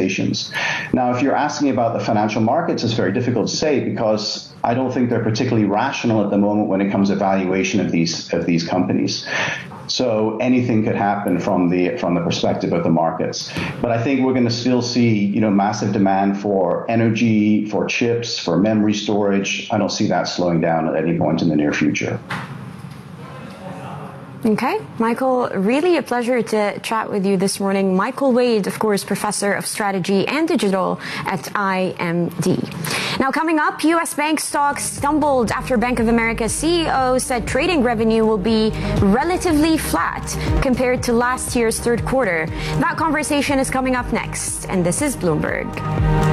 organizations. Now, if you're asking about the financial markets, it's very difficult to say because I don't think they're particularly rational at the moment when it comes to valuation of these companies. So anything could happen from the perspective of the markets. But I think we're going to still see, massive demand for energy, for chips, for memory storage. I don't see that slowing down at any point in the near future. Okay, Michael, really a pleasure to chat with you this morning. Michael Wade, of course, Professor of Strategy and Digital at IMD. Now, coming up, U.S. bank stocks stumbled after Bank of America's CEO said trading revenue will be relatively flat compared to last year's third quarter. That conversation is coming up next, and this is Bloomberg.